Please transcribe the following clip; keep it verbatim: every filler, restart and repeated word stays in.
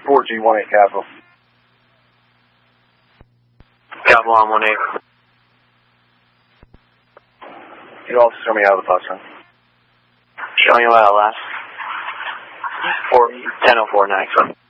four G one eight Capital. Capital on one eight. You also show me out of the bus, huh? Showing you out last. Four ten oh four next.